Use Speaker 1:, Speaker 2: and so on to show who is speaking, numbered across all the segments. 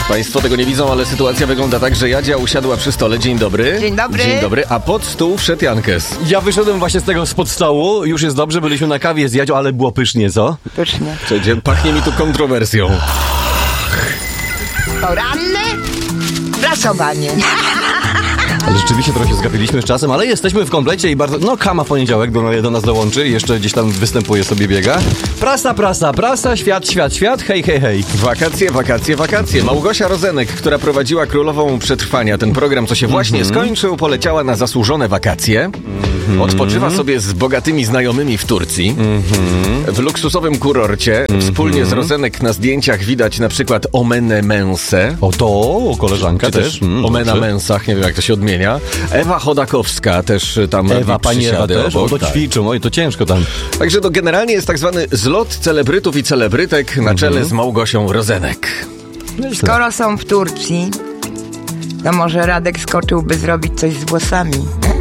Speaker 1: Państwo tego nie widzą, ale sytuacja wygląda tak, że Jadzia usiadła przy stole. Dzień dobry.
Speaker 2: Dzień dobry.
Speaker 1: Dzień dobry, a pod stół wszedł Jankes.
Speaker 3: Ja wyszedłem właśnie z tego spod stołu, już jest dobrze, byliśmy na kawie z Jadzią, ale było pysznie, co?
Speaker 2: Pysznie.
Speaker 1: Przecież pachnie mi tu kontrowersją.
Speaker 2: Poranne prasowanie.
Speaker 3: Ale rzeczywiście trochę się zgapiliśmy z czasem, ale jesteśmy w komplecie i bardzo... No, Kama w poniedziałek do nas dołączy, jeszcze gdzieś tam występuje, sobie biega. Prasa, świat, hej.
Speaker 1: Wakacje. Małgosia Rozenek, która prowadziła Królową Przetrwania, ten program, co się właśnie skończył, poleciała na zasłużone wakacje. Odpoczywa sobie z bogatymi znajomymi w Turcji. W luksusowym kurorcie. Wspólnie z Rozenek na zdjęciach widać na przykład Omenę Mensę.
Speaker 3: O to, koleżanka
Speaker 1: Czy też Omena
Speaker 3: dobrze.
Speaker 1: Mensach, nie wiem jak to się odmienia. Ewa Chodakowska też tam robi
Speaker 3: pani Ewa
Speaker 1: przysiady
Speaker 3: też,
Speaker 1: obok,
Speaker 3: to
Speaker 1: tak.
Speaker 3: ćwiczą, oj, to ciężko tam.
Speaker 1: Także to generalnie jest tak zwany zlot celebrytów i celebrytek na czele z Małgosią Rozenek.
Speaker 2: Skoro są w Turcji, to może Radek skoczyłby zrobić coś z włosami.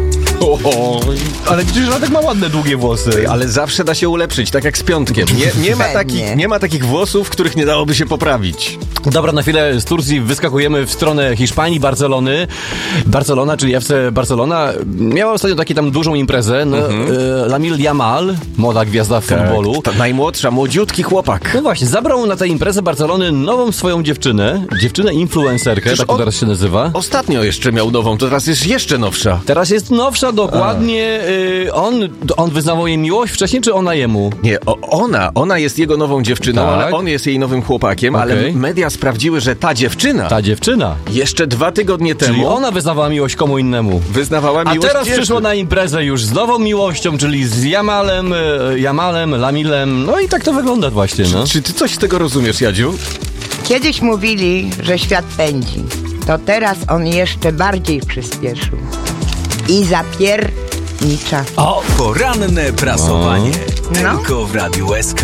Speaker 3: Ale przecież Radek ma ładne, długie włosy.
Speaker 1: Ale zawsze da się ulepszyć, tak jak z Piątkiem.
Speaker 2: Pewnie.
Speaker 1: Nie ma takich włosów, których nie dałoby się poprawić.
Speaker 3: Dobra, na chwilę z Turcji wyskakujemy w stronę Hiszpanii, Barcelony. Barcelona, czyli FC Barcelona, miała ostatnio taką tam dużą imprezę. No, Lamine Yamal, młoda gwiazda w futbolu.
Speaker 1: Ta najmłodsza, młodziutki chłopak.
Speaker 3: No właśnie, zabrał na tę imprezę Barcelony nową swoją dziewczynę influencerkę,
Speaker 1: Przecież
Speaker 3: tak to
Speaker 1: on-
Speaker 3: teraz się nazywa.
Speaker 1: Ostatnio jeszcze miał nową, to teraz jest jeszcze nowsza.
Speaker 3: Teraz jest nowsza, dokładnie. On wyznawał jej miłość wcześniej, czy ona jemu?
Speaker 1: Nie, ona jest jego nową dziewczyną,
Speaker 3: Tak.
Speaker 1: ale on jest jej nowym chłopakiem,
Speaker 3: Okej.
Speaker 1: ale media sprawdziły, że ta dziewczyna
Speaker 3: Ta dziewczyna.
Speaker 1: jeszcze 2 tygodnie
Speaker 3: Czyli
Speaker 1: temu
Speaker 3: ona wyznawała miłość komu innemu.
Speaker 1: wyznawała
Speaker 3: A
Speaker 1: miłość
Speaker 3: teraz
Speaker 1: jeszcze.
Speaker 3: przyszła na imprezę już z nową miłością, czyli z Yamalem, Lamilem. No i tak to wygląda właśnie, no.
Speaker 1: Czy ty coś z tego rozumiesz, Jadziu?
Speaker 2: Kiedyś mówili, że świat pędzi. To teraz on jeszcze bardziej przyspieszył. I zapiernicza.
Speaker 3: O!
Speaker 4: Poranne prasowanie.
Speaker 2: No.
Speaker 4: Tylko w Radiu SK.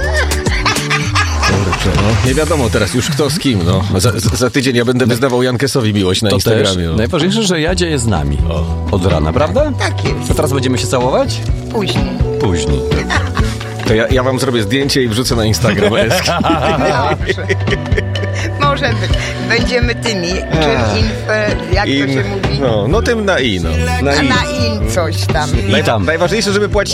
Speaker 1: Kurczę, no. Nie wiadomo teraz już kto z kim, no. Za tydzień ja będę wyznawał Jankesowi miłość na
Speaker 3: To też.
Speaker 1: Instagramie. No.
Speaker 3: Najważniejsze, że Jadzia jest z nami. Od rana, prawda?
Speaker 2: Tak jest.
Speaker 3: To teraz będziemy się całować?
Speaker 2: Później.
Speaker 3: Później.
Speaker 1: To ja wam zrobię zdjęcie i wrzucę na Instagram.
Speaker 2: Dobrze. Może być. Będziemy tymi, jak to się mówi?
Speaker 1: No tym na i, no.
Speaker 2: A na in coś tam.
Speaker 3: I tam.
Speaker 1: Najważniejsze, żeby płacić